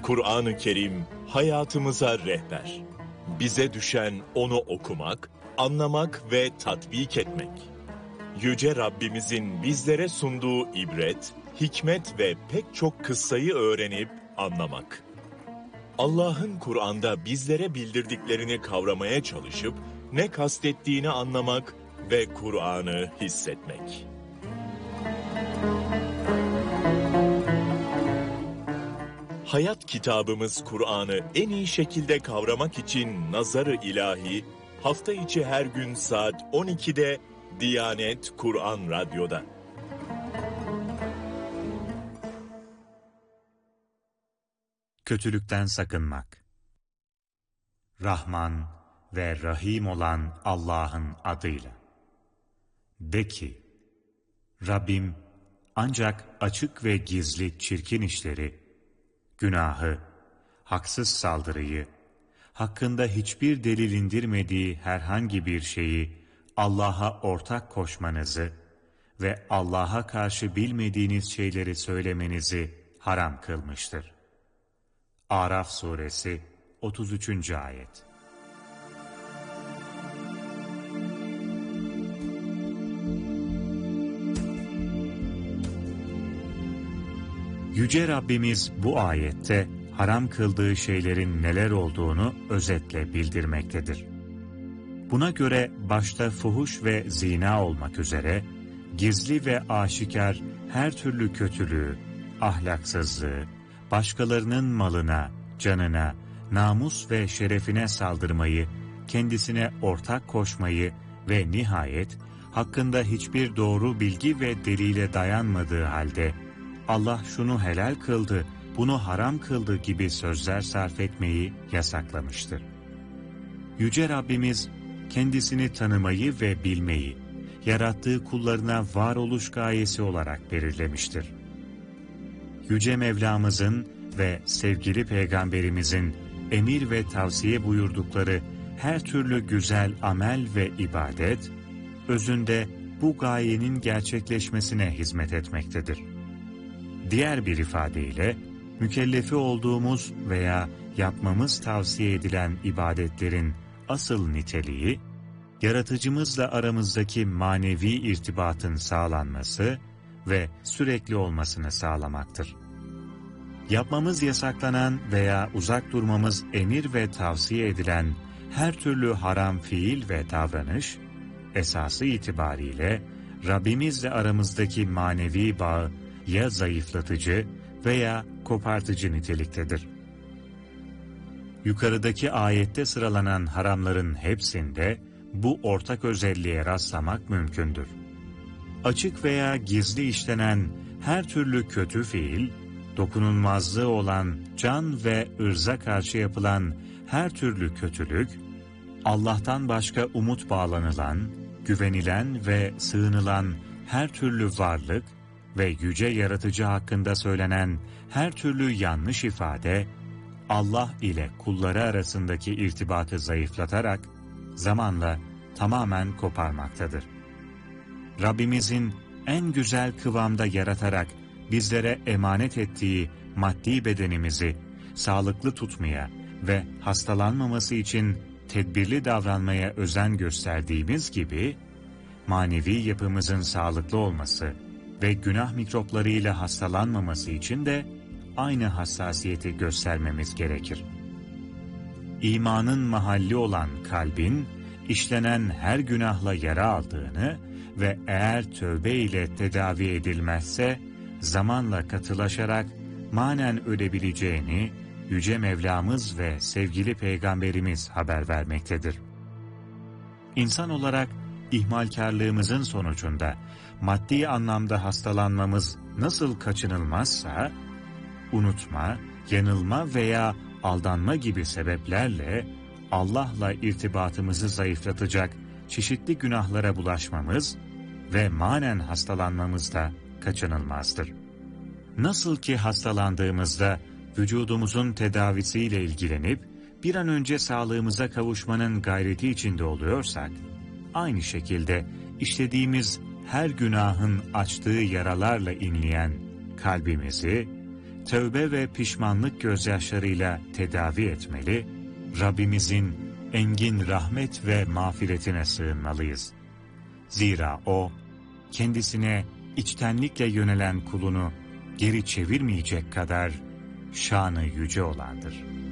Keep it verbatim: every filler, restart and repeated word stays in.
Kur'an-ı Kerim hayatımıza rehber. Bize düşen onu okumak, anlamak ve tatbik etmek. Yüce Rabbimizin bizlere sunduğu ibret, hikmet ve pek çok kıssayı öğrenip anlamak. Allah'ın Kur'an'da bizlere bildirdiklerini kavramaya çalışıp ne kastettiğini anlamak ve Kur'an'ı hissetmek. Hayat kitabımız Kur'an'ı en iyi şekilde kavramak için Nazar-ı İlahi, hafta içi her gün saat on ikide Diyanet Kur'an Radyo'da. Kötülükten sakınmak. Rahman ve Rahim olan Allah'ın adıyla. De ki, Rabbim ancak açık ve gizli çirkin işleri, günahı, haksız saldırıyı, hakkında hiçbir delil indirmediği herhangi bir şeyi Allah'a ortak koşmanızı ve Allah'a karşı bilmediğiniz şeyleri söylemenizi haram kılmıştır. Araf suresi otuz üçüncü ayet. Yüce Rabbimiz bu ayette haram kıldığı şeylerin neler olduğunu özetle bildirmektedir. Buna göre başta fuhuş ve zina olmak üzere gizli ve aşikar her türlü kötülüğü, ahlaksızlığı, başkalarının malına, canına, namus ve şerefine saldırmayı, kendisine ortak koşmayı ve nihayet hakkında hiçbir doğru bilgi ve delile dayanmadığı halde Allah şunu helal kıldı, bunu haram kıldı gibi sözler sarf etmeyi yasaklamıştır. Yüce Rabbimiz kendisini tanımayı ve bilmeyi, yarattığı kullarına varoluş gayesi olarak belirlemiştir. Yüce Mevlamızın ve sevgili Peygamberimizin emir ve tavsiye buyurdukları her türlü güzel amel ve ibadet, özünde bu gayenin gerçekleşmesine hizmet etmektedir. Diğer bir ifadeyle, mükellefi olduğumuz veya yapmamız tavsiye edilen ibadetlerin asıl niteliği, yaratıcımızla aramızdaki manevi irtibatın sağlanması ve sürekli olmasını sağlamaktır. Yapmamız yasaklanan veya uzak durmamız emir ve tavsiye edilen her türlü haram fiil ve davranış, esası itibariyle Rabbimizle aramızdaki manevi bağı ya zayıflatıcı veya kopartıcı niteliktedir. Yukarıdaki ayette sıralanan haramların hepsinde bu ortak özelliğe rastlamak mümkündür. Açık veya gizli işlenen her türlü kötü fiil, dokunulmazlığı olan can ve ırza karşı yapılan her türlü kötülük, Allah'tan başka umut bağlanılan, güvenilen ve sığınılan her türlü varlık ve yüce yaratıcı hakkında söylenen her türlü yanlış ifade, Allah ile kulları arasındaki irtibatı zayıflatarak, zamanla tamamen koparmaktadır. Rabbimizin en güzel kıvamda yaratarak bizlere emanet ettiği maddi bedenimizi sağlıklı tutmaya ve hastalanmaması için tedbirli davranmaya özen gösterdiğimiz gibi, manevi yapımızın sağlıklı olması ve günah mikroplarıyla hastalanmaması için de aynı hassasiyeti göstermemiz gerekir. İmanın mahalli olan kalbin, işlenen her günahla yara aldığını ve eğer tövbe ile tedavi edilmezse, zamanla katılaşarak manen ölebileceğini Yüce Mevlamız ve sevgili Peygamberimiz haber vermektedir. İnsan olarak ihmalkarlığımızın sonucunda maddi anlamda hastalanmamız nasıl kaçınılmazsa, unutma, yanılma veya aldanma gibi sebeplerle Allah'la irtibatımızı zayıflatacak çeşitli günahlara bulaşmamız ve manen hastalanmamız da kaçınılmazdır. Nasıl ki hastalandığımızda vücudumuzun tedavisiyle ilgilenip bir an önce sağlığımıza kavuşmanın gayreti içinde oluyorsak, aynı şekilde işlediğimiz her günahın açtığı yaralarla inleyen kalbimizi, tövbe ve pişmanlık gözyaşlarıyla tedavi etmeli, Rabbimizin engin rahmet ve mağfiretine sığınmalıyız. Zira O, kendisine içtenlikle yönelen kulunu geri çevirmeyecek kadar şanı yüce olandır.